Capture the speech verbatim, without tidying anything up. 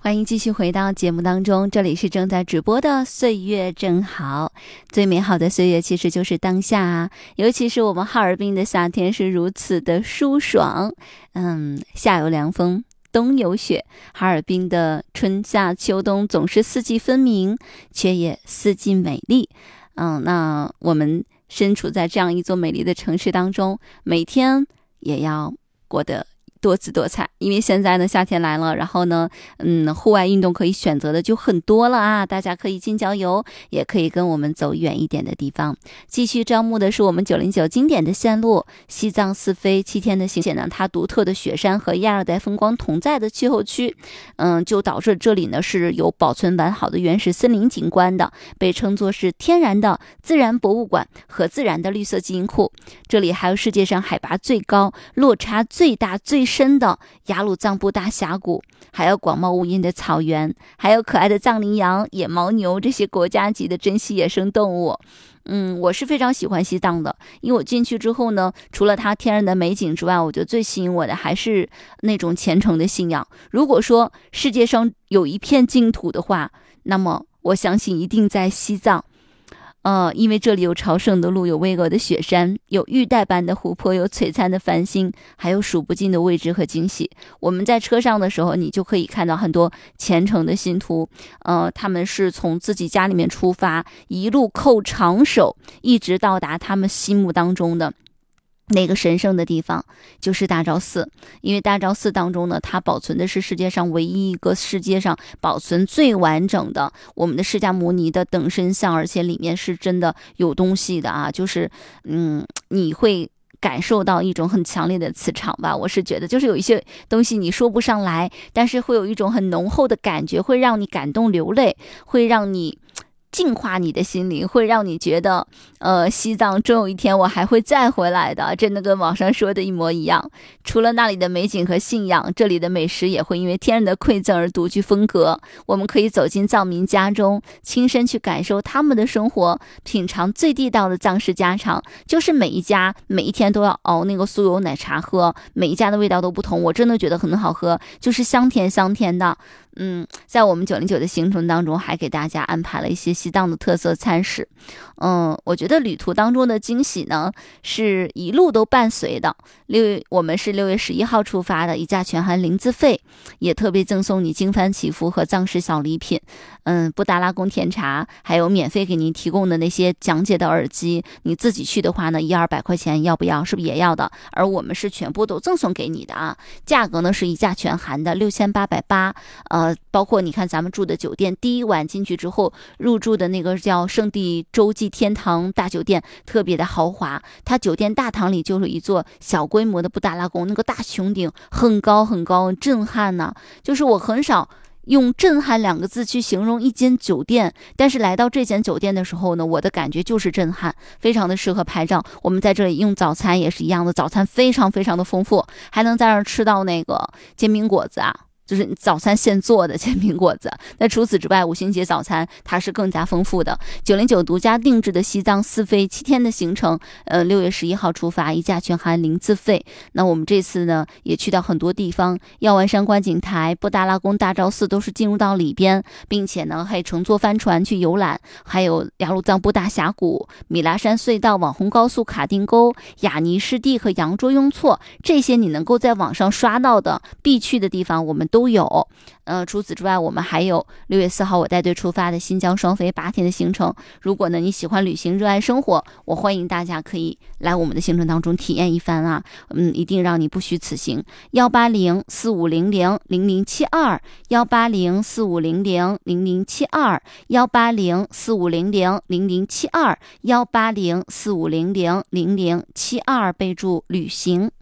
欢迎继续回到节目当中，这里是正在直播的岁月正好。最美好的岁月其实就是当下啊，尤其是我们哈尔滨的夏天是如此的舒爽。嗯，夏有凉风，冬有雪，哈尔滨的春夏秋冬总是四季分明，却也四季美丽。嗯，那我们身处在这样一座美丽的城市当中，每天也要过得多姿多彩，因为现在呢夏天来了，然后呢嗯，户外运动可以选择的就很多了啊，大家可以近郊游，也可以跟我们走远一点的地方。继续招募的是我们九零九经典的线路，西藏四飞七天的行险呢，它独特的雪山和亚热带风光同在的气候区，嗯，就导致这里呢是有保存完好的原始森林景观的，被称作是天然的自然博物馆和自然的绿色基因库。这里还有世界上海拔最高、落差最大最深的雅鲁藏布大峡谷，还有广袤无垠的草原，还有可爱的藏羚羊、野牦牛这些国家级的珍稀野生动物。嗯，我是非常喜欢西藏的，因为我进去之后呢，除了它天然的美景之外，我觉得最吸引我的还是那种虔诚的信仰。如果说世界上有一片净土的话，那么我相信一定在西藏。呃，因为这里有朝圣的路，有巍峨的雪山，有玉带般的湖泊，有璀璨的繁星，还有数不尽的未知和惊喜。我们在车上的时候，你就可以看到很多虔诚的信徒，呃，他们是从自己家里面出发，一路叩长手，一直到达他们心目当中的那个神圣的地方，就是大昭寺。因为大昭寺当中呢，它保存的是世界上唯一一个世界上保存最完整的我们的释迦牟尼的等身像，而且里面是真的有东西的啊，就是嗯，你会感受到一种很强烈的磁场吧。我是觉得就是有一些东西你说不上来，但是会有一种很浓厚的感觉，会让你感动流泪，会让你净化你的心灵，会让你觉得呃，西藏终有一天我还会再回来的，真的跟网上说的一模一样。除了那里的美景和信仰，这里的美食也会因为天然的馈赠而独具风格。我们可以走进藏民家中，亲身去感受他们的生活，品尝最地道的藏式家常。就是每一家每一天都要熬那个酥油奶茶喝，每一家的味道都不同，我真的觉得很好喝，就是香甜香甜的。嗯，在我们九零九的行程当中，还给大家安排了一些西藏的特色餐食。嗯，我觉得旅途当中的惊喜呢，是一路都伴随的。六月我们是六月十一号出发的，一价全含零自费，也特别赠送你经幡祈福和藏式小礼品。嗯，布达拉宫甜茶，还有免费给您提供的那些讲解的耳机。你自己去的话呢，一二百块钱要不要？是不是也要的？而我们是全部都赠送给你的啊，价格呢是一价全含的六千八百八。呃，包括你看咱们住的酒店，第一晚进去之后入住的那个叫圣地洲际天堂大酒店，特别的豪华。它酒店大堂里就是一座小规模的布达拉宫，那个大穹顶很高很高，震撼呐、啊！就是我很少用震撼两个字去形容一间酒店，但是来到这间酒店的时候呢，我的感觉就是震撼，非常的适合拍照。我们在这里用早餐也是一样的，早餐非常非常的丰富，还能在这儿吃到那个煎饼果子啊，就是早餐现做的煎饼果子。那除此之外，五星节早餐它是更加丰富的。九零九独家定制的西藏四飞七天的行程，呃，六月十一号出发，一价全含零自费。那我们这次呢，也去到很多地方，药丸山观景台、布达拉宫、大昭寺都是进入到里边，并且呢，还乘坐帆船去游览，还有雅鲁藏布大峡谷、米拉山隧道、网红高速卡丁沟、雅尼湿地和羊卓雍措，这些你能够在网上刷到的必去的地方，我们都有。呃，除此之外，我们还有六月四号我带队出发的新疆双飞八天的行程。如果呢你喜欢旅行、热爱生活，我欢迎大家可以来我们的行程当中体验一番啊！嗯，一定让你不虚此行。幺八零四五零零零零七二，幺八零四五零零零零七二，幺八零四五零零零零七二，幺八零四五零零零零七二，备注旅行。